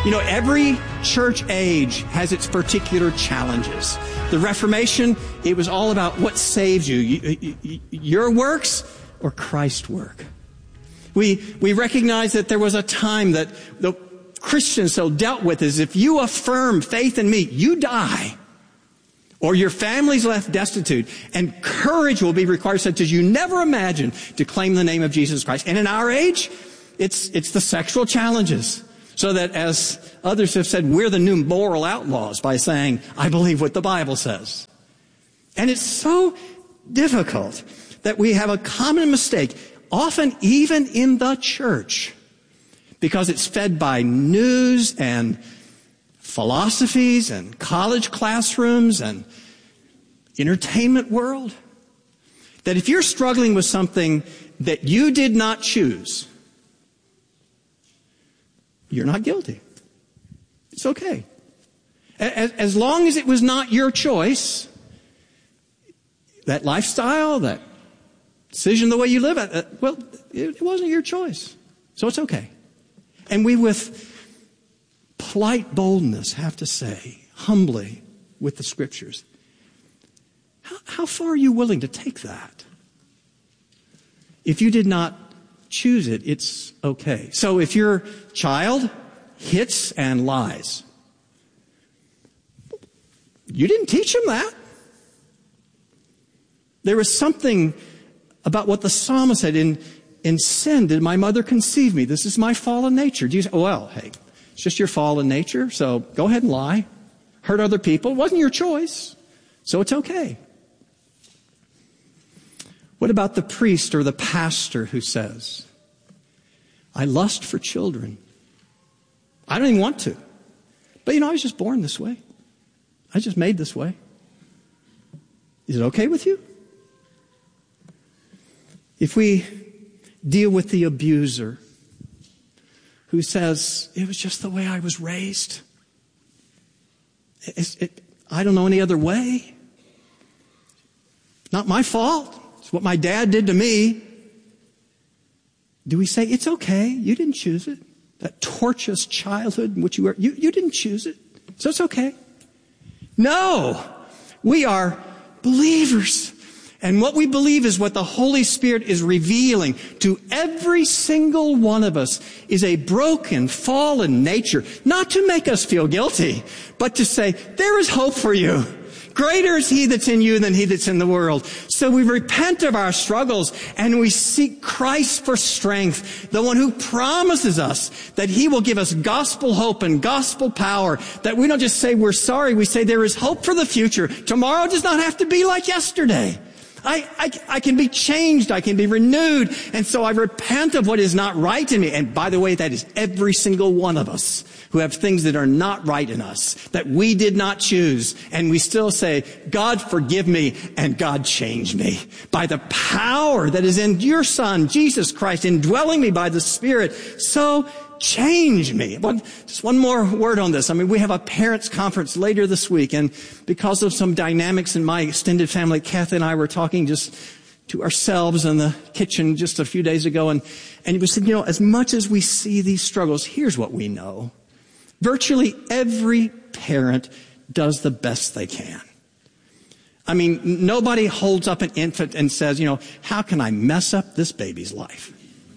You know, every church age has its particular challenges. The Reformation, it was all about what saves you, your works or Christ's work. We recognize that there was a time that the Christians so dealt with is if you affirm faith in me, you die. Or your family's left destitute, and courage will be required such as you never imagined to claim the name of Jesus Christ. And in our age, it's the sexual challenges. So that, as others have said, we're the new moral outlaws by saying, I believe what the Bible says. And it's so difficult that we have a common mistake, often even in the church, because it's fed by news and philosophies and college classrooms and entertainment world, that if you're struggling with something that you did not choose, you're not guilty. It's okay. As long as it was not your choice, that lifestyle, that decision, the way you live, it wasn't your choice. So it's okay. And we, with polite boldness, have to say, humbly, with the Scriptures, how far are you willing to take that? If you did not choose it, it's okay. So if your child hits and lies, you didn't teach him that. There was something about what the psalmist said, in sin did my mother conceive me. This is my fallen nature. Do you say, well, hey, it's just your fallen nature, so go ahead and lie. Hurt other people. It wasn't your choice, so it's okay. What about the priest or the pastor who says, I lust for children. I don't even want to. But I was just born this way. I was just made this way. Is it okay with you? If we deal with the abuser who says, it was just the way I was raised. I don't know any other way. Not my fault. It's what my dad did to me. Do we say, it's okay, you didn't choose it? That tortuous childhood in which you were, you didn't choose it, so it's okay. No! We are believers. And what we believe is what the Holy Spirit is revealing to every single one of us is a broken, fallen nature. Not to make us feel guilty, but to say, there is hope for you. Greater is He that's in you than he that's in the world. So we repent of our struggles and we seek Christ for strength, the one who promises us that He will give us gospel hope and gospel power, that we don't just say we're sorry, we say there is hope for the future. Tomorrow does not have to be like yesterday. I can be changed. I can be renewed. And so I repent of what is not right in me. And by the way, that is every single one of us who have things that are not right in us, that we did not choose. And we still say, God, forgive me and God, change me. By the power that is in your Son, Jesus Christ, indwelling me by the Spirit. So change me. Just one more word on this. We have a parents' conference later this week, and because of some dynamics in my extended family, Kathy and I were talking just to ourselves in the kitchen just a few days ago, and we said, as much as we see these struggles, here's what we know. Virtually every parent does the best they can. Nobody holds up an infant and says, how can I mess up this baby's life?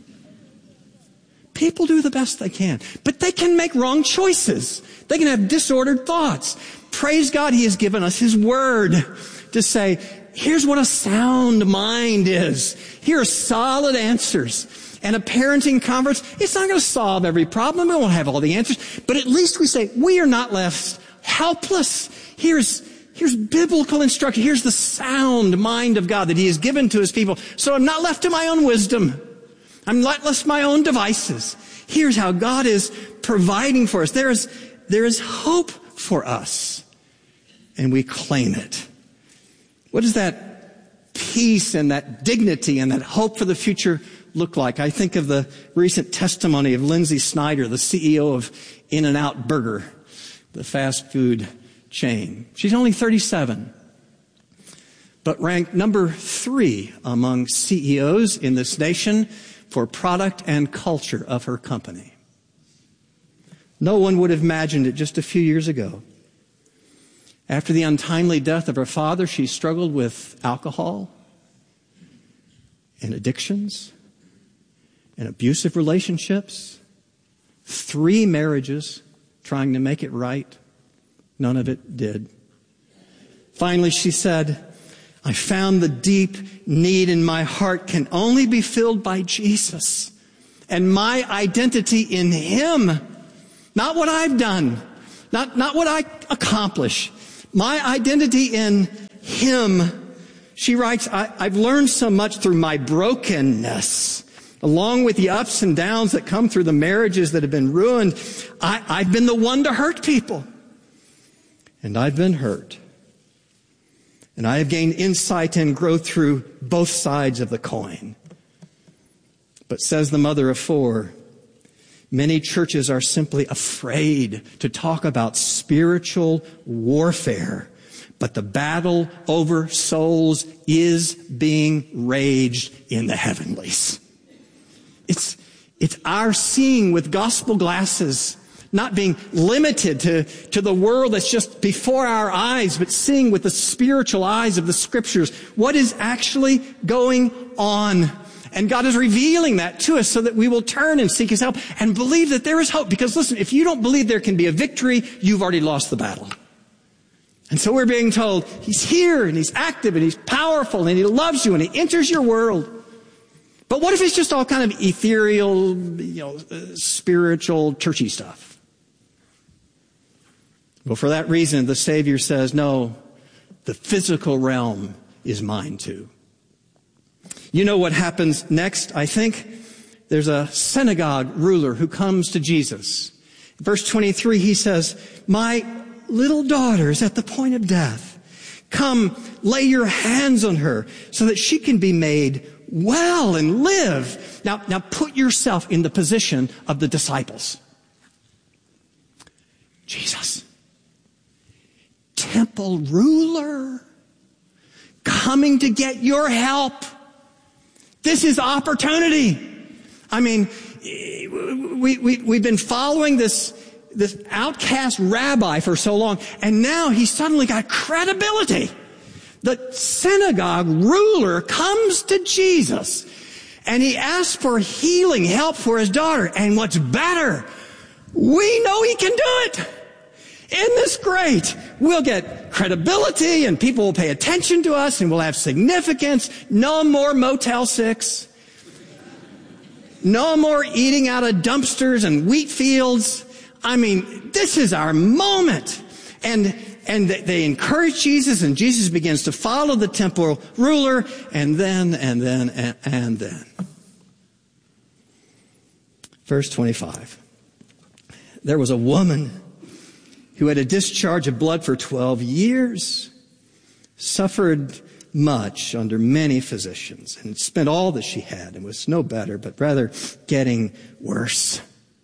People do the best they can, but they can make wrong choices. They can have disordered thoughts. Praise God, He has given us His Word to say, here's what a sound mind is. Here are solid answers. And a parenting conference, it's not going to solve every problem. We won't have all the answers, but at least we say, we are not left helpless. Here's biblical instruction. Here's the sound mind of God that He has given to His people. So I'm not left to my own wisdom. I'm not left to my own devices. Here's how God is providing for us. There is hope for us. And we claim it. What does that peace and that dignity and that hope for the future look like? I think of the recent testimony of Lindsay Snyder, the CEO of In-N-Out Burger, the fast food chain. She's only 37, but ranked number 3 among CEOs in this nation for product and culture of her company. No one would have imagined it just a few years ago. After the untimely death of her father, she struggled with alcohol and addictions and abusive relationships. 3 marriages trying to make it right. None of it did. Finally, she said, I found the deep need in my heart can only be filled by Jesus and my identity in Him. Not what I've done, not what I accomplish. My identity in Him. She writes, I've learned so much through my brokenness, along with the ups and downs that come through the marriages that have been ruined. I've been the one to hurt people. And I've been hurt. And I have gained insight and growth through both sides of the coin. But says the mother of 4, many churches are simply afraid to talk about spiritual warfare. But the battle over souls is being raged in the heavenlies. It's our seeing with gospel glasses, not being limited to the world that's just before our eyes, but seeing with the spiritual eyes of the Scriptures what is actually going on. And God is revealing that to us so that we will turn and seek His help and believe that there is hope. Because listen, if you don't believe there can be a victory, you've already lost the battle. And so we're being told He's here and He's active and He's powerful and He loves you and He enters your world. But what if it's just all kind of ethereal, spiritual, churchy stuff? Well, for that reason, the Savior says, no, the physical realm is mine too. You know what happens next, I think? There's a synagogue ruler who comes to Jesus. Verse 23, he says, my little daughter is at the point of death. Come, lay your hands on her so that she can be made well and live. Now put yourself in the position of the disciples. Jesus, temple ruler, coming to get your help. This is opportunity. I mean, we've been following this outcast rabbi for so long, and now he's suddenly got credibility. The synagogue ruler comes to Jesus, and he asks for healing, help for his daughter. And what's better, we know he can do it. Isn't this great? We'll get credibility, and people will pay attention to us, and we'll have significance. No more Motel 6. No more eating out of dumpsters and wheat fields. I mean, this is our moment. And they encourage Jesus, and Jesus begins to follow the temple ruler, and then. Verse 25. There was a woman who had a discharge of blood for 12 years, suffered much under many physicians, and spent all that she had, and was no better, but rather getting worse.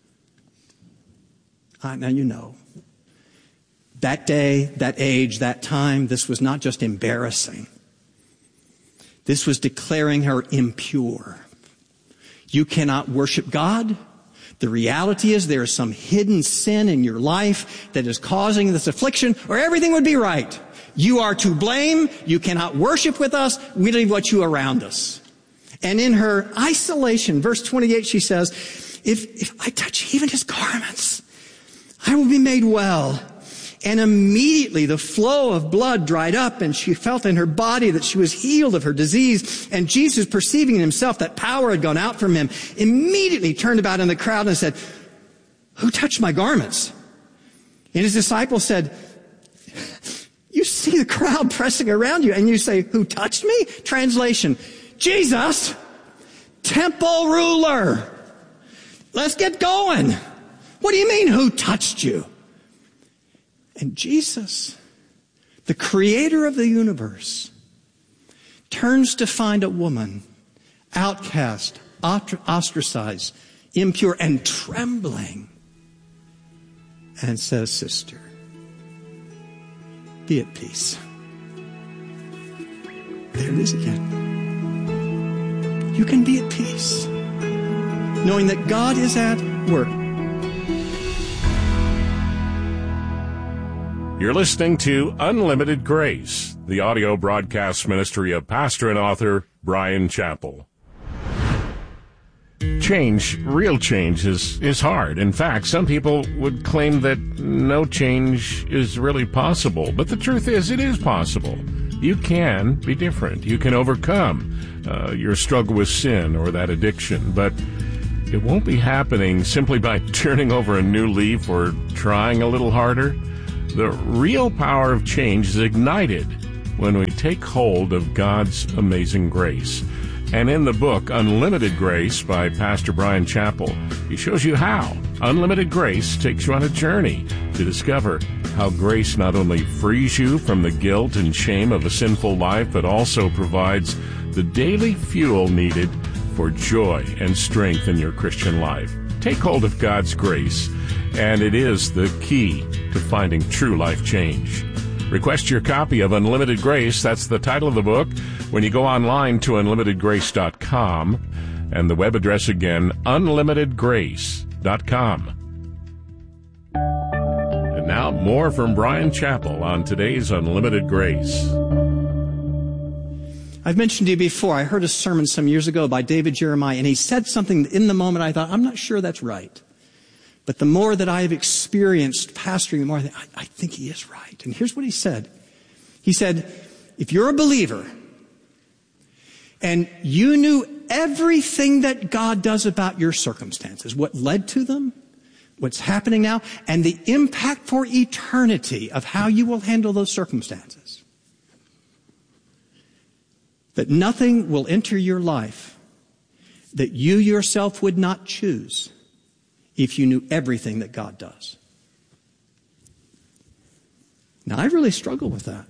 Now you know. That day, that age, that time, this was not just embarrassing. This was declaring her impure. You cannot worship God. The reality is there is some hidden sin in your life that is causing this affliction, or everything would be right. You are to blame. You cannot worship with us. We leave what you around us. And in her isolation, verse 28, she says, if I touch even his garments, I will be made well. And immediately the flow of blood dried up, and she felt in her body that she was healed of her disease. And Jesus, perceiving in himself that power had gone out from him, immediately turned about in the crowd and said, who touched my garments? And his disciples said, you see the crowd pressing around you, and you say, who touched me? Translation, Jesus, temple ruler. Let's get going. What do you mean, who touched you? And Jesus, the creator of the universe, turns to find a woman, outcast, ostracized, impure, and trembling, and says, sister, be at peace. There it is again. You can be at peace, knowing that God is at work. You're listening to Unlimited Grace, the audio broadcast ministry of pastor and author Bryan Chapell. Change, real change, is hard. In fact, some people would claim that no change is really possible. But the truth is, it is possible. You can be different. You can overcome your struggle with sin or that addiction. But it won't be happening simply by turning over a new leaf or trying a little harder. The real power of change is ignited when we take hold of God's amazing grace. And in the book, Unlimited Grace by Pastor Bryan Chapell, he shows you how. Unlimited Grace takes you on a journey to discover how grace not only frees you from the guilt and shame of a sinful life, but also provides the daily fuel needed for joy and strength in your Christian life. Take hold of God's grace, and it is the key to finding true life change. Request your copy of Unlimited Grace. That's the title of the book. When you go online to unlimitedgrace.com, and the web address again, unlimitedgrace.com. And now more from Bryan Chapell on today's Unlimited Grace. I've mentioned to you before, I heard a sermon some years ago by David Jeremiah, and he said something in the moment I thought, I'm not sure that's right. But the more that I have experienced pastoring, the more I think he is right. And here's what he said. He said, if you're a believer and you knew everything that God does about your circumstances, what led to them, what's happening now, and the impact for eternity of how you will handle those circumstances, that nothing will enter your life that you yourself would not choose if you knew everything that God does. Now, I really struggle with that.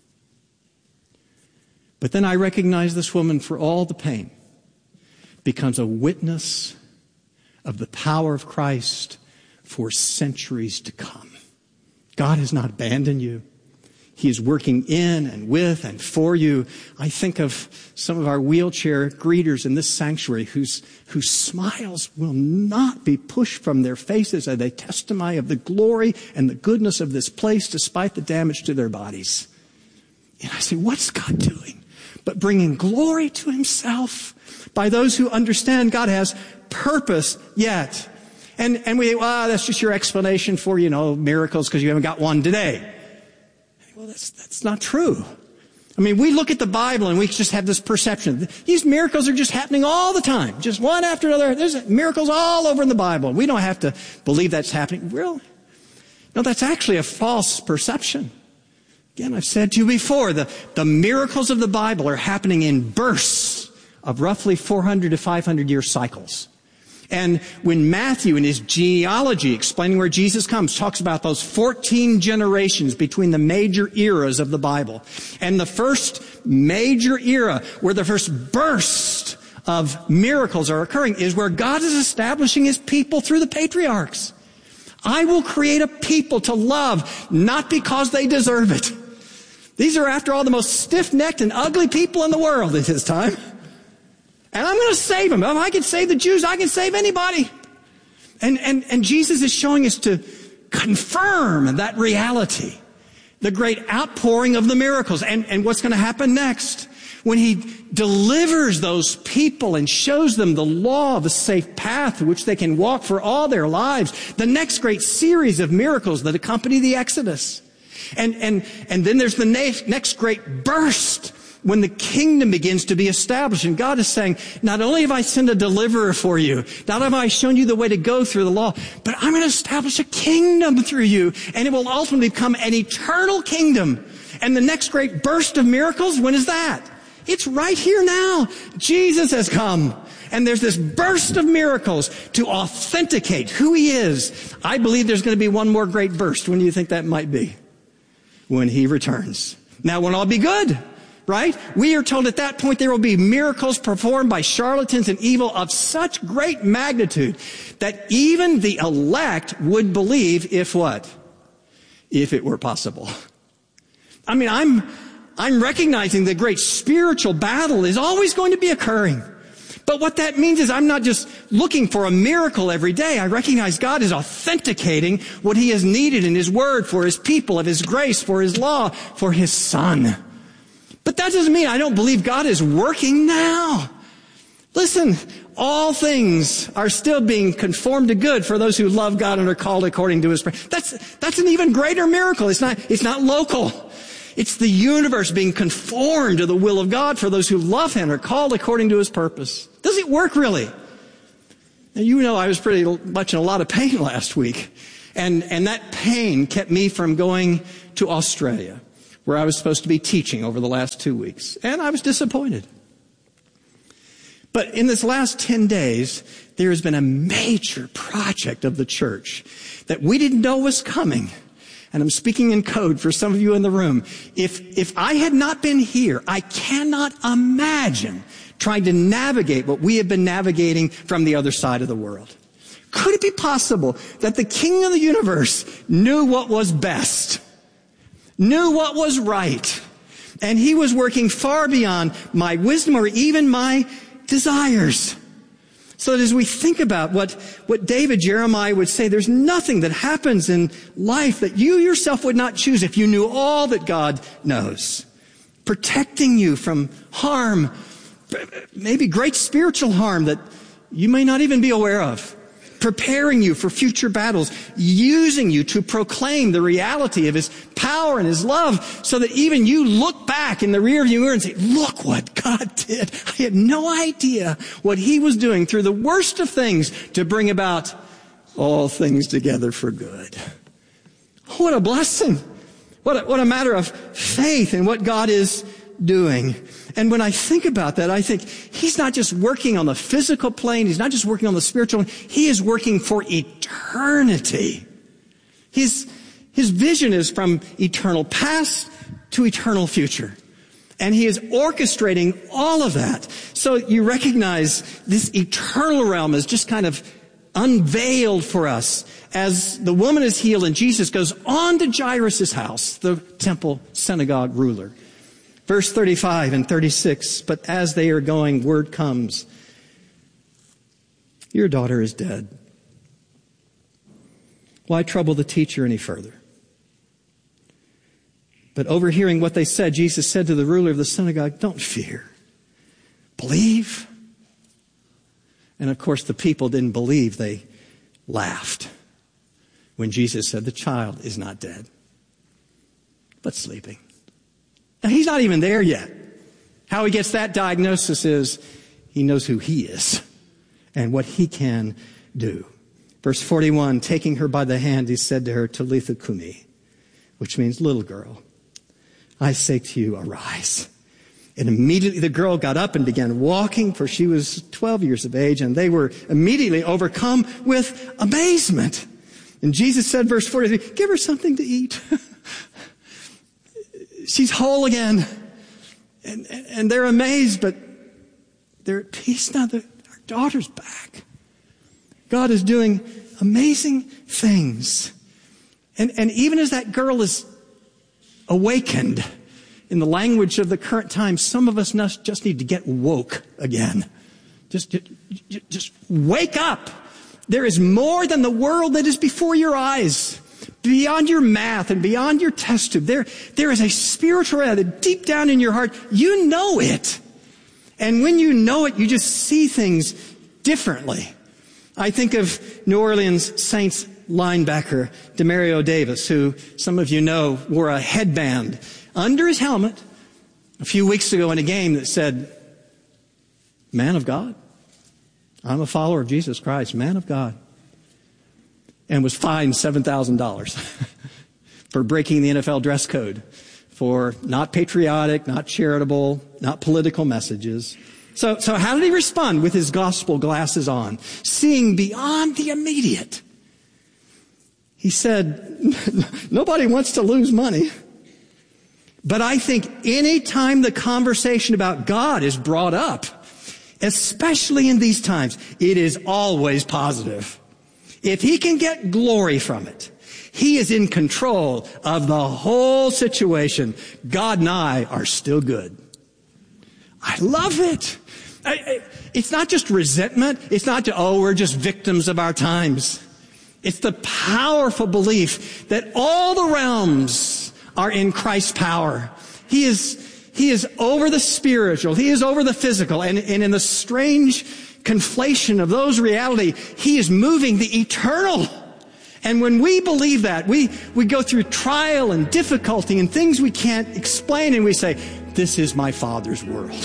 But then I recognize this woman, for all the pain, becomes a witness of the power of Christ for centuries to come. God has not abandoned you. He is working in and with and for you. I think of some of our wheelchair greeters in this sanctuary whose smiles will not be pushed from their faces as they testify of the glory and the goodness of this place despite the damage to their bodies. And I say, what's God doing? But bringing glory to himself by those who understand God has purpose yet. And we think, well, that's just your explanation for, miracles because you haven't got one today. Well, that's not true. I mean, we look at the Bible and we just have this perception. These miracles are just happening all the time. Just one after another. There's miracles all over in the Bible. We don't have to believe that's happening. Really? No, that's actually a false perception. Again, I've said to you before, the miracles of the Bible are happening in bursts of roughly 400 to 500 year cycles. And when Matthew, in his genealogy, explaining where Jesus comes, talks about those 14 generations between the major eras of the Bible. And the first major era, where the first burst of miracles are occurring, is where God is establishing his people through the patriarchs. I will create a people to love, not because they deserve it. These are, after all, the most stiff-necked and ugly people in the world at his time. And I'm going to save them. If I can save the Jews, I can save anybody. And Jesus is showing us to confirm that reality. The great outpouring of the miracles. And what's going to happen next? When he delivers those people and shows them the law of a safe path through which they can walk for all their lives. The next great series of miracles that accompany the Exodus. And then there's the next great burst when the kingdom begins to be established. And God is saying, not only have I sent a deliverer for you, not have I shown you the way to go through the law, but I'm going to establish a kingdom through you, and it will ultimately become an eternal kingdom. And the next great burst of miracles, when is that? It's right here now. Jesus has come. And there's this burst of miracles to authenticate who he is. I believe there's going to be one more great burst. When do you think that might be? When he returns. Now, it won't all be good. Right? We are told at that point there will be miracles performed by charlatans and evil of such great magnitude that even the elect would believe if what? If it were possible. I mean, I'm recognizing the great spiritual battle is always going to be occurring But what that means is I'm not just looking for a miracle every day. I recognize God is authenticating what he has needed in his word for his people, of his grace, for his law, for his son. But that doesn't mean I don't believe God is working now. Listen, all things are still being conformed to good for those who love God and are called according to his purpose. That's an even greater miracle. It's not local. It's the universe being conformed to the will of God for those who love him and are called according to his purpose. Does it work really? Now, you know I was pretty much in a lot of pain last week. And that pain kept me from going to Australia, where I was supposed to be teaching over the last 2 weeks. And I was disappointed. But in this last 10 days, there has been a major project of the church that we didn't know was coming. And I'm speaking in code for some of you in the room. If I had not been here, I cannot imagine trying to navigate what we have been navigating from the other side of the world. Could it be possible that the King of the universe knew what was best, knew what was right, and he was working far beyond my wisdom or even my desires? So that as we think about what David Jeremiah would say, there's nothing that happens in life that you yourself would not choose if you knew all that God knows. Protecting you from harm, maybe great spiritual harm that you may not even be aware of. Preparing you for future battles, using you to proclaim the reality of his power and his love so that even you look back in the rearview mirror and say, look what God did. I had no idea what he was doing through the worst of things to bring about all things together for good. What a blessing. What a matter of faith in what God is doing. And when I think about that, I think he's not just working on the physical plane. He's not just working on the spiritual plane. He is working for eternity. His vision is from eternal past to eternal future. And he is orchestrating all of that. So you recognize this eternal realm is just kind of unveiled for us as the woman is healed and Jesus goes on to Jairus' house, the temple synagogue ruler. Verse 35 and 36, but as they are going, word comes, your daughter is dead. Why trouble the teacher any further? But overhearing what they said, Jesus said to the ruler of the synagogue, don't fear. Believe. And of course, the people didn't believe. They laughed when Jesus said, the child is not dead, but sleeping. Now, he's not even there yet. How he gets that diagnosis is he knows who he is and what he can do. Verse 41, taking her by the hand, he said to her, Talitha Kumi, which means little girl, I say to you, arise. And immediately the girl got up and began walking, for she was 12 years of age, and they were immediately overcome with amazement. And Jesus said, verse 43, give her something to eat. She's whole again. And they're amazed, but they're at peace now. Our daughter's back. God is doing amazing things. And even as that girl is awakened, in the language of the current time, some of us just need to get woke again. Just wake up. There is more than the world that is before your eyes. Beyond your math and beyond your test tube, there is a spiritual reality deep down in your heart. You know it. And when you know it, you just see things differently. I think of New Orleans Saints linebacker Demario Davis, who some of you know wore a headband under his helmet a few weeks ago in a game that said, man of God. I'm a follower of Jesus Christ, man of God. And was fined $7,000 for breaking the NFL dress code, for not patriotic, not charitable, not political messages. So how did he respond? With his gospel glasses on, seeing beyond the immediate. He said, nobody wants to lose money. But I think any time the conversation about God is brought up, especially in these times, it is always positive. If he can get glory from it, he is in control of the whole situation. God and I are still good. I love it. It's not just resentment. It's not just, we're just victims of our times. It's the powerful belief that all the realms are in Christ's power. He is over the spiritual. He is over the physical. And in the strange conflation of those reality, He is moving the eternal. And when we believe that, we go through trial and difficulty and things we can't explain, and we say, this is my Father's world.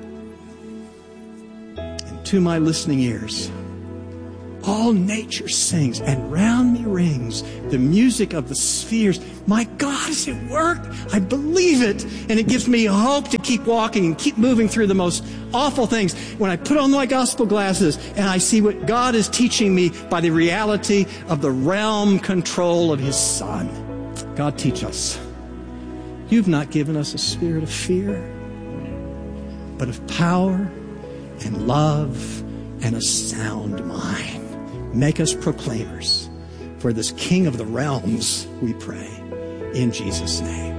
And to my listening ears, all nature sings, and round me rings the music of the spheres. My God is at work. I believe it. And it gives me hope to keep walking and keep moving through the most awful things. When I put on my gospel glasses and I see what God is teaching me by the reality of the realm control of His Son. God, teach us. You've not given us a spirit of fear, but of power and love and a sound mind. Make us proclaimers for this King of the realms, we pray, in Jesus' name.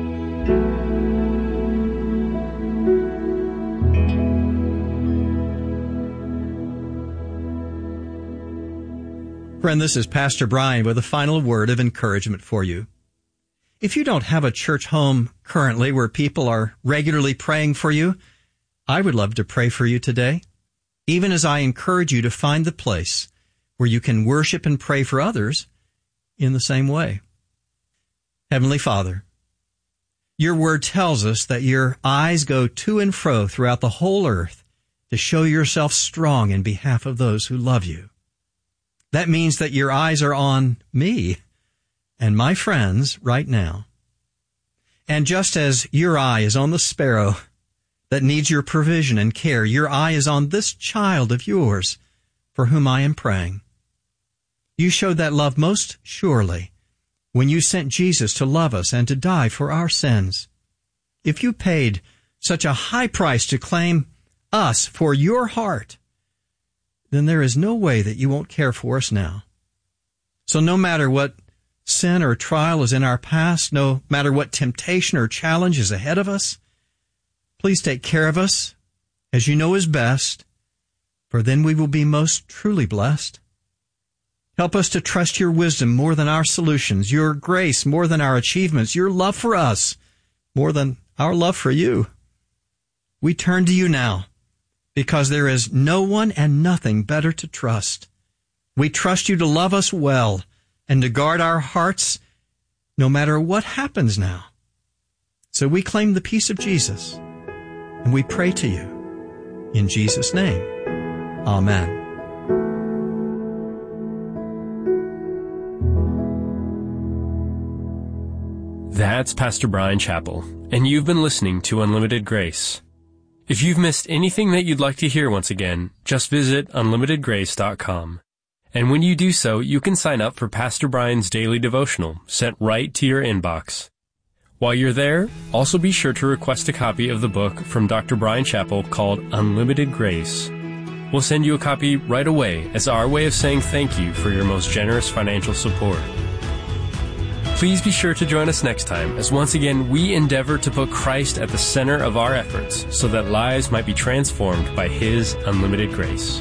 Friend, this is Pastor Brian with a final word of encouragement for you. If you don't have a church home currently where people are regularly praying for you, I would love to pray for you today, even as I encourage you to find the place where you can worship and pray for others in the same way. Heavenly Father, your word tells us that your eyes go to and fro throughout the whole earth to show yourself strong in behalf of those who love you. That means that your eyes are on me and my friends right now. And just as your eye is on the sparrow that needs your provision and care, your eye is on this child of yours for whom I am praying. You showed that love most surely when you sent Jesus to love us and to die for our sins. If you paid such a high price to claim us for your heart, then there is no way that you won't care for us now. So no matter what sin or trial is in our past, no matter what temptation or challenge is ahead of us, please take care of us as you know is best, for then we will be most truly blessed. Help us to trust your wisdom more than our solutions, your grace more than our achievements, your love for us more than our love for you. We turn to you now because there is no one and nothing better to trust. We trust you to love us well and to guard our hearts no matter what happens now. So we claim the peace of Jesus and we pray to you in Jesus' name. Amen. That's Pastor Brian Chappell, and you've been listening to Unlimited Grace. If you've missed anything that you'd like to hear once again, just visit unlimitedgrace.com. And when you do so, you can sign up for Pastor Brian's daily devotional sent right to your inbox. While you're there, also be sure to request a copy of the book from Dr. Brian Chappell called Unlimited Grace. We'll send you a copy right away as our way of saying thank you for your most generous financial support. Please be sure to join us next time as once again we endeavor to put Christ at the center of our efforts so that lives might be transformed by His unlimited grace.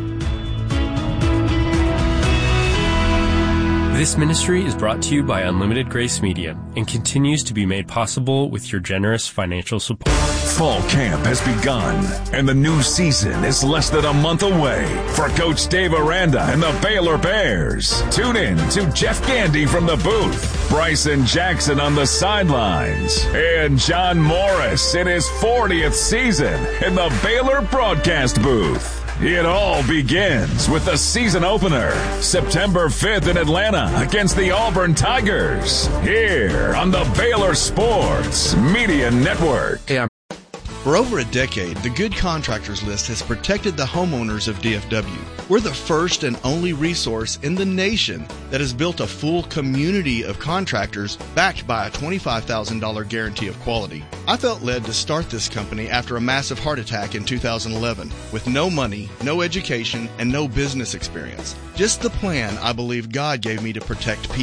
This ministry is brought to you by Unlimited Grace Media and continues to be made possible with your generous financial support. Fall camp has begun, and the new season is less than a month away. For Coach Dave Aranda and the Baylor Bears, tune in to Jeff Gandy from the booth, Bryson Jackson on the sidelines, and John Morris in his 40th season in the Baylor broadcast booth. It all begins with the season opener, September 5th in Atlanta against the Auburn Tigers, here on the Baylor Sports Media Network. For over a decade, the Good Contractors List has protected the homeowners of DFW. We're the first and only resource in the nation that has built a full community of contractors backed by a $25,000 guarantee of quality. I felt led to start this company after a massive heart attack in 2011 with no money, no education, and no business experience. Just the plan I believe God gave me to protect people.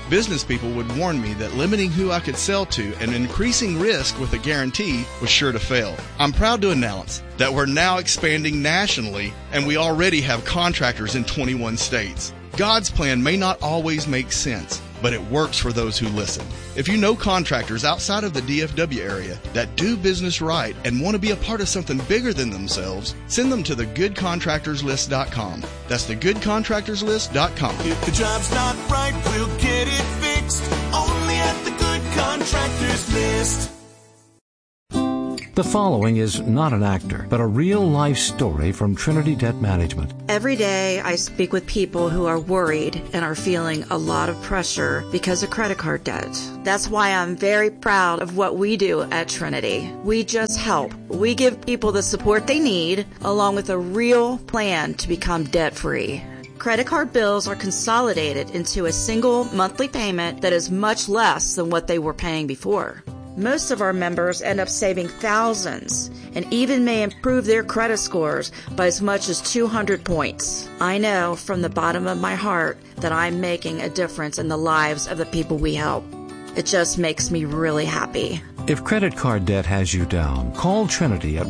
Business people would warn me that limiting who I could sell to and increasing risk with a guarantee was sure to fail. I'm proud to announce that we're now expanding nationally, and we already have contractors in 21 states. God's plan may not always make sense, but it works for those who listen. If you know contractors outside of the DFW area that do business right and want to be a part of something bigger than themselves, send them to thegoodcontractorslist.com. That's thegoodcontractorslist.com. If the job's not right, we'll get it fixed. Only at the Good Contractors List. The following is not an actor, but a real-life story from Trinity Debt Management. Every day I speak with people who are worried and are feeling a lot of pressure because of credit card debt. That's why I'm very proud of what we do at Trinity. We just help. We give people the support they need, along with a real plan to become debt-free. Credit card bills are consolidated into a single monthly payment that is much less than what they were paying before. Most of our members end up saving thousands and even may improve their credit scores by as much as 200 points. I know from the bottom of my heart that I'm making a difference in the lives of the people we help. It just makes me really happy. If credit card debt has you down, call Trinity at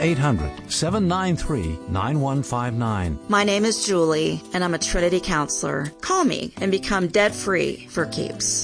1-800-793-9159. My name is Julie, and I'm a Trinity counselor. Call me and become debt-free for keeps.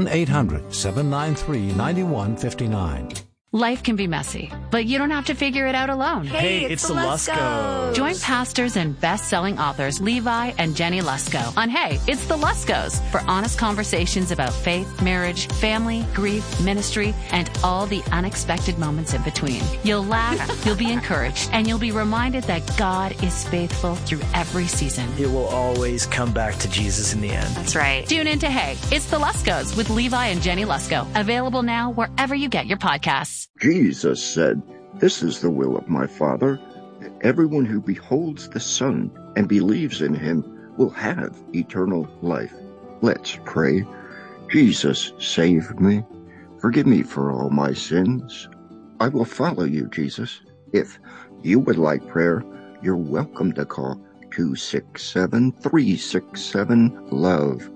1-800-793-9159. Life can be messy, but you don't have to figure it out alone. Hey, it's the Luskos. Join pastors and best-selling authors Levi and Jenny Lusko on Hey, It's the Luskos for honest conversations about faith, marriage, family, grief, ministry, and all the unexpected moments in between. You'll laugh, you'll be encouraged, and you'll be reminded that God is faithful through every season. It will always come back to Jesus in the end. That's right. Tune in to Hey, It's the Luskos with Levi and Jenny Lusko. Available now wherever you get your podcasts. Jesus said, "This is the will of my Father, that everyone who beholds the Son and believes in him will have eternal life." Let's pray. Jesus, save me. Forgive me for all my sins. I will follow you, Jesus. If you would like prayer, you're welcome to call 267-367-LOVE,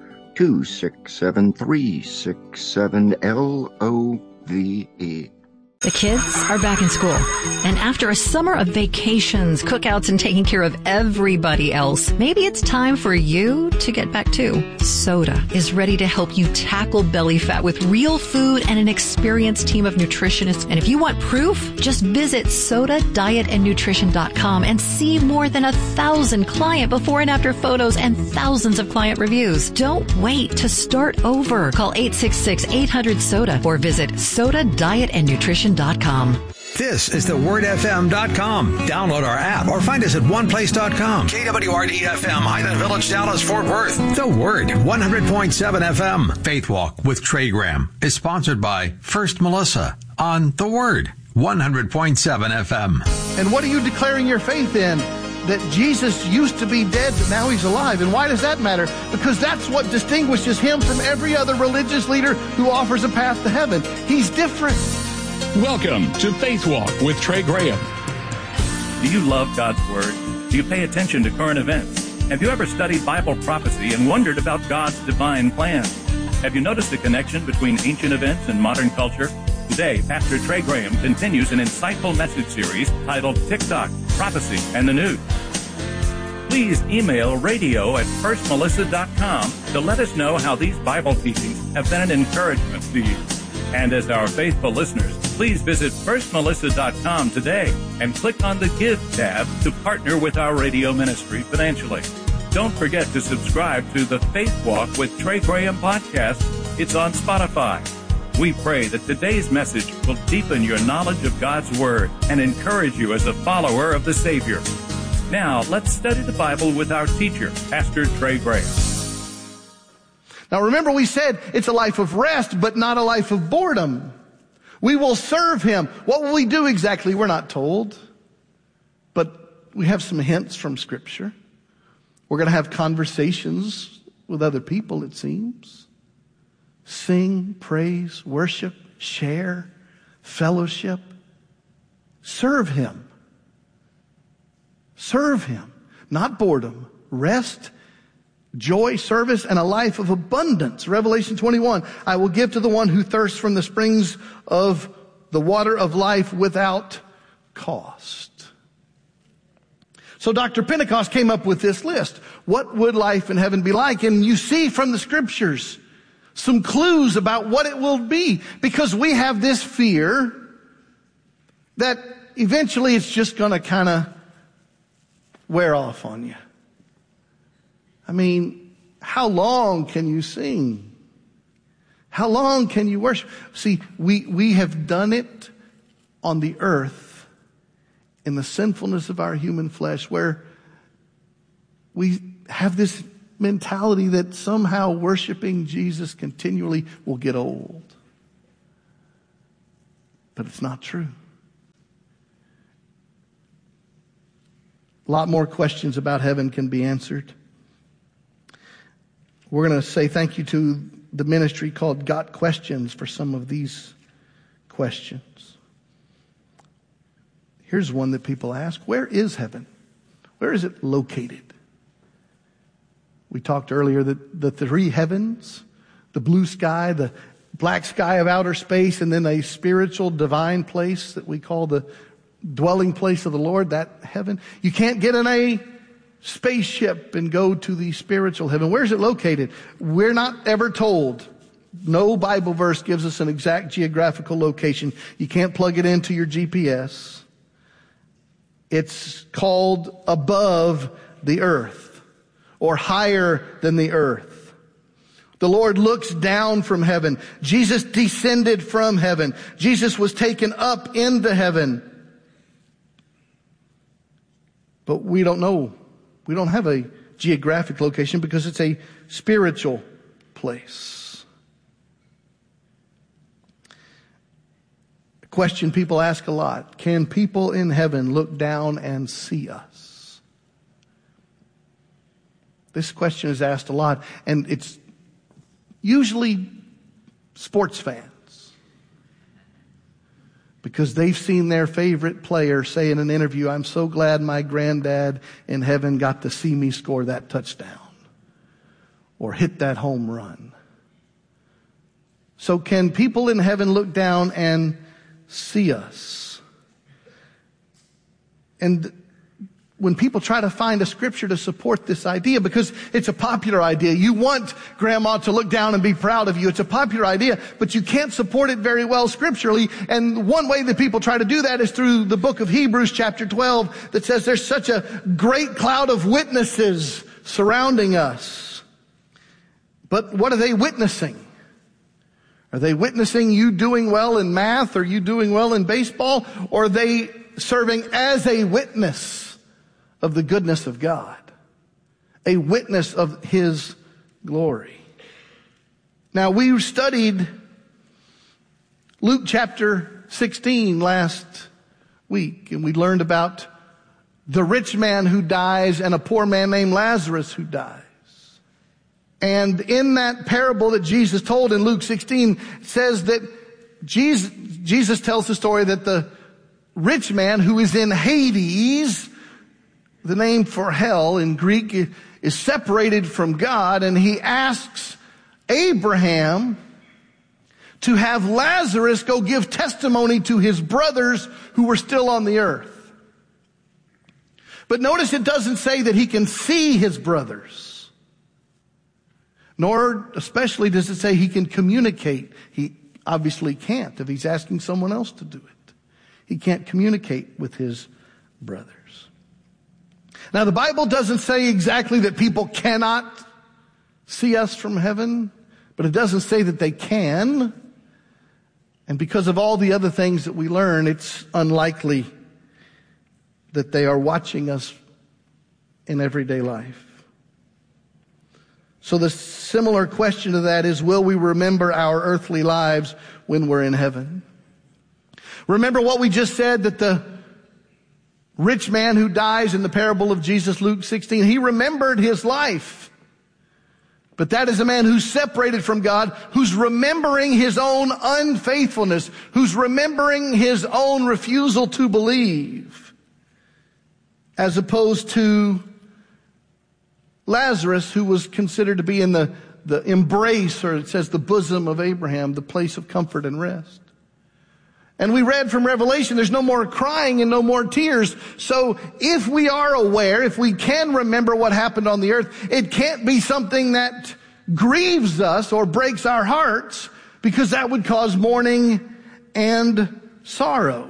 267-367-LOVE. The kids are back in school, and after a summer of vacations, cookouts, and taking care of everybody else, maybe it's time for you to get back too. Soda is ready to help you tackle belly fat with real food and an experienced team of nutritionists. And if you want proof, just visit SodaDietAndNutrition.com and see more than 1,000 client before and after photos and thousands of client reviews. Don't wait to start over. Call 866-800-SODA or visit SodaDietAndNutrition.com. This is thewordfm.com. Download our app or find us at oneplace.com. KWRD-FM, Highland Village, Dallas, Fort Worth. The Word, 100.7 FM. Faith Walk with Trey Graham is sponsored by First Melissa on The Word, 100.7 FM. And what are you declaring your faith in? That Jesus used to be dead, but now he's alive. And why does that matter? Because that's what distinguishes him from every other religious leader who offers a path to heaven. He's different. Welcome to Faith Walk with Trey Graham. Do you love God's Word? Do you pay attention to current events? Have you ever studied Bible prophecy and wondered about God's divine plan? Have you noticed a connection between ancient events and modern culture? Today, Pastor Trey Graham continues an insightful message series titled TikTok, Prophecy, and the News. Please email radio@firstmelissa.com to let us know how these Bible teachings have been an encouragement to you. And as our faithful listeners, please visit firstmelissa.com today and click on the Give tab to partner with our radio ministry financially. Don't forget to subscribe to the Faith Walk with Trey Graham podcast. It's on Spotify. We pray that today's message will deepen your knowledge of God's Word and encourage you as a follower of the Savior. Now, let's study the Bible with our teacher, Pastor Trey Graham. Now remember, we said it's a life of rest, but not a life of boredom. We will serve him. What will we do exactly? We're not told. But we have some hints from Scripture. We're going to have conversations with other people, it seems. Sing, praise, worship, share, fellowship. Serve him. Serve him. Not boredom. Rest joy, service, and a life of abundance. Revelation 21, I will give to the one who thirsts from the springs of the water of life without cost. So Dr. Pentecost came up with this list. What would life in heaven be like? And you see from the scriptures some clues about what it will be, because we have this fear that eventually it's just going to kind of wear off on you. I mean, how long can you sing? How long can you worship? See, we have done it on the earth in the sinfulness of our human flesh, where we have this mentality that somehow worshiping Jesus continually will get old. But it's not true. A lot more questions about heaven can be answered. We're going to say thank you to the ministry called Got Questions for some of these questions. Here's one that people ask. Where is heaven? Where is it located? We talked earlier that the three heavens, the blue sky, the black sky of outer space, and then a spiritual divine place that we call the dwelling place of the Lord, that heaven. You can't get in a spaceship and go to the spiritual heaven. Where is it located? We're not ever told. No Bible verse gives us an exact geographical location. You can't plug it into your GPS. It's called above the earth, or higher than the earth. The Lord looks down from heaven. Jesus descended from heaven. Jesus was taken up into heaven. But we don't know. We don't have a geographic location because it's a spiritual place. A question people ask a lot. Can people in heaven look down and see us? This question is asked a lot, and it's usually sports fans, because they've seen their favorite player say in an interview, "I'm so glad my granddad in heaven got to see me score that touchdown or hit that home run." So can people in heaven look down and see us? And when people try to find a scripture to support this idea, because it's a popular idea, you want grandma to look down and be proud of you. It's a popular idea, but you can't support it very well scripturally. And one way that people try to do that is through the book of Hebrews chapter 12 that says there's such a great cloud of witnesses surrounding us. But what are they witnessing? Are they witnessing you doing well in math, or you doing well in baseball? Or are they serving as a witness of the goodness of God, a witness of His glory? Now, we studied Luke chapter 16 last week, and we learned about the rich man who dies and a poor man named Lazarus who dies. And in that parable that Jesus told in Luke 16, it says that Jesus tells the story that the rich man who is in Hades, the name for hell in Greek, is separated from God, and he asks Abraham to have Lazarus go give testimony to his brothers who were still on the earth. But notice it doesn't say that he can see his brothers, nor especially does it say he can communicate. He obviously can't if he's asking someone else to do it. He can't communicate with his brothers. Now, the Bible doesn't say exactly that people cannot see us from heaven, but it doesn't say that they can. And because of all the other things that we learn, it's unlikely that they are watching us in everyday life. So the similar question to that is, will we remember our earthly lives when we're in heaven? Remember what we just said, that the rich man who dies in the parable of Jesus, Luke 16, he remembered his life. But that is a man who's separated from God, who's remembering his own unfaithfulness, who's remembering his own refusal to believe, as opposed to Lazarus, who was considered to be in the embrace, or it says the bosom of Abraham, the place of comfort and rest. And we read from Revelation, there's no more crying and no more tears. So if we are aware, if we can remember what happened on the earth, it can't be something that grieves us or breaks our hearts, because that would cause mourning and sorrow.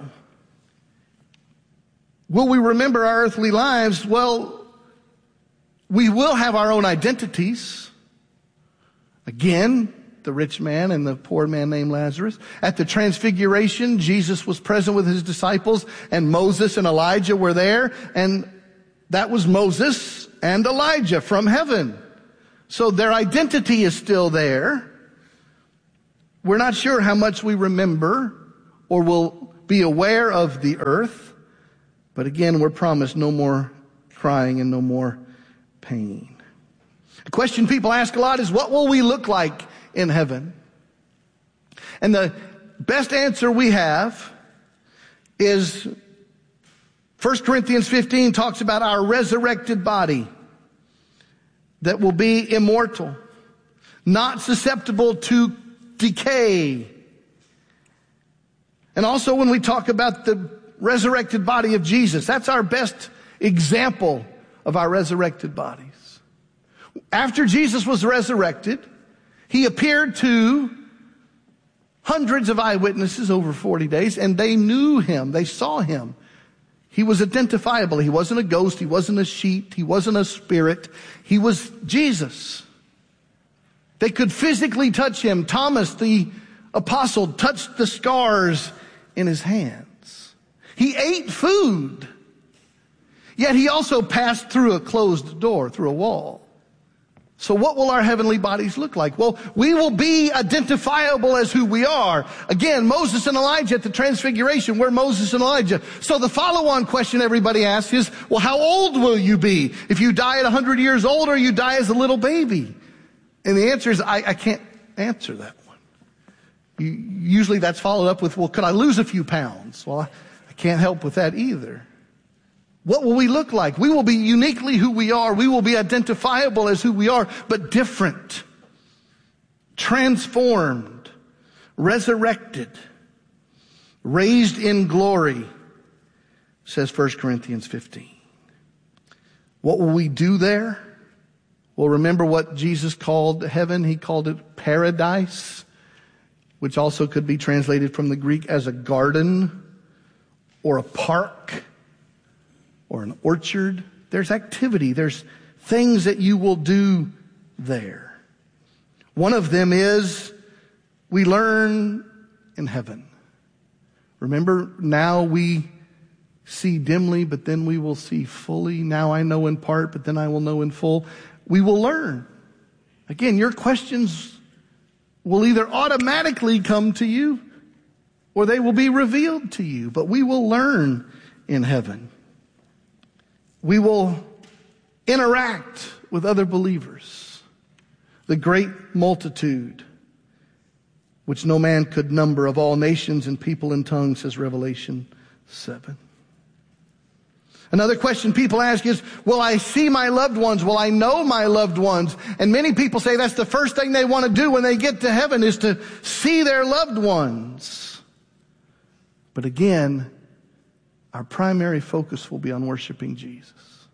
Will we remember our earthly lives? Well, we will have our own identities. Again, the rich man and the poor man named Lazarus. At the Transfiguration, Jesus was present with his disciples, and Moses and Elijah were there, and that was Moses and Elijah from heaven. So their identity is still there. We're not sure how much we remember or will be aware of the earth, but again, we're promised no more crying and no more pain. The question people ask a lot is, what will we look like in heaven? And the best answer we have is 1 Corinthians 15 talks about our resurrected body that will be immortal, not susceptible to decay. And also when we talk about the resurrected body of Jesus, that's our best example of our resurrected bodies. After Jesus was resurrected, he appeared to hundreds of eyewitnesses over 40 days, and they knew him. They saw him. He was identifiable. He wasn't a ghost. He wasn't a sheet. He wasn't a spirit. He was Jesus. They could physically touch him. Thomas, the apostle, touched the scars in his hands. He ate food. Yet he also passed through a closed door, through a wall. So what will our heavenly bodies look like? Well, we will be identifiable as who we are. Again, Moses and Elijah at the Transfiguration, we're Moses and Elijah. So the follow-on question everybody asks is, well, how old will you be? If you die at 100 years old, or you die as a little baby? And the answer is, I can't answer that one. Usually that's followed up with, well, could I lose a few pounds? Well, I can't help with that either. What will we look like? We will be uniquely who we are. We will be identifiable as who we are, but different, transformed, resurrected, raised in glory, says 1 Corinthians 15. What will we do there? Well, remember what Jesus called heaven? He called it paradise, which also could be translated from the Greek as a garden or a park or an orchard. There's activity. There's things that you will do there. One of them is we learn in heaven. Remember, now we see dimly, but then we will see fully. Now I know in part, but then I will know in full. We will learn. Again, your questions will either automatically come to you or they will be revealed to you, but we will learn in heaven. We will interact with other believers. The great multitude, which no man could number, of all nations and people and tongues, says Revelation 7. Another question people ask is, will I see my loved ones? Will I know my loved ones? And many people say that's the first thing they want to do when they get to heaven, is to see their loved ones. But again, our primary focus will be on worshiping Jesus.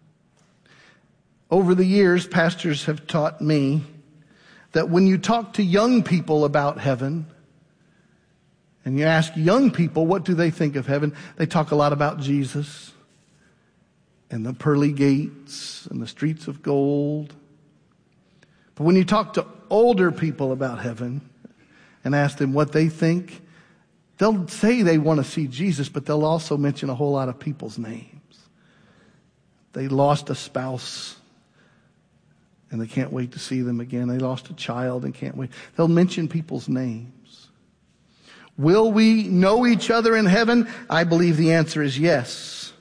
Over the years, pastors have taught me that when you talk to young people about heaven, and you ask young people what do they think of heaven, they talk a lot about Jesus and the pearly gates and the streets of gold. But when you talk to older people about heaven and ask them what they think, they'll say they want to see Jesus, but they'll also mention a whole lot of people's names. They lost a spouse and they can't wait to see them again. They lost a child and can't wait. They'll mention people's names. Will we know each other in heaven? I believe the answer is yes.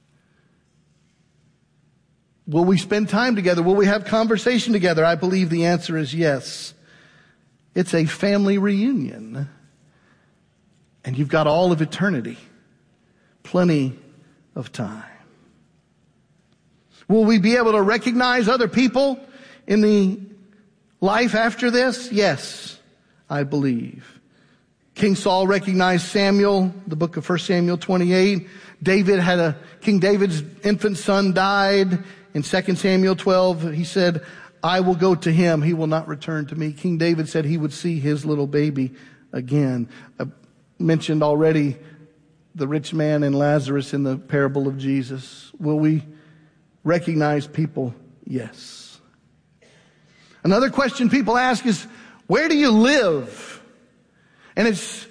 Will we spend time together? Will we have conversation together? I believe the answer is yes. It's a family reunion. And you've got all of eternity. Plenty of time. Will we be able to recognize other people in the life after this? Yes, I believe. King Saul recognized Samuel, the book of 1 Samuel 28. King David's infant son died. In 2 Samuel 12, he said, I will go to him. He will not return to me. King David said he would see his little baby again. I mentioned already the rich man and Lazarus in the parable of Jesus. Will we recognize people? Yes. Another question people ask is, where do you live? And it's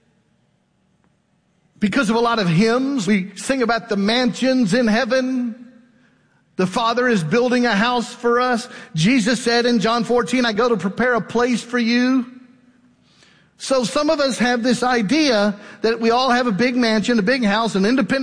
because of a lot of hymns. We sing about the mansions in heaven. The Father is building a house for us. Jesus said in John 14, I go to prepare a place for you. So some of us have this idea that we all have a big mansion, a big house, an independent